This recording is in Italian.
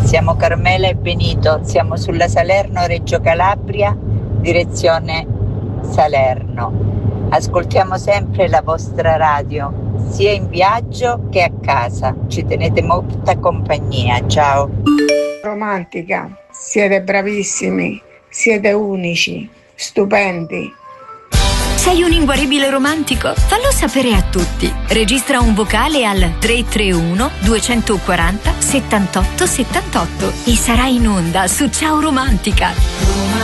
Siamo Carmela e Benito, siamo sulla Salerno-Reggio Calabria, direzione Salerno. Ascoltiamo sempre la vostra radio, sia in viaggio che a casa. Ci tenete molta compagnia. Ciao. Romantica, siete bravissimi, siete unici, stupendi. Sei un inguaribile romantico? Fallo sapere a tutti. Registra un vocale al 331 240 78 78 e sarai in onda su Ciao Romantica.